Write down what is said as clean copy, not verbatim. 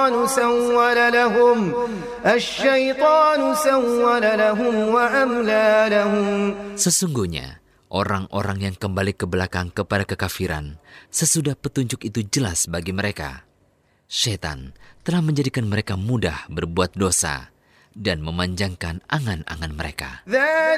wa amla lahum. Sesungguhnya orang-orang yang kembali ke belakang kepada kekafiran sesudah petunjuk itu jelas bagi mereka. Setan telah menjadikan mereka mudah berbuat dosa dan memanjangkan angan-angan mereka.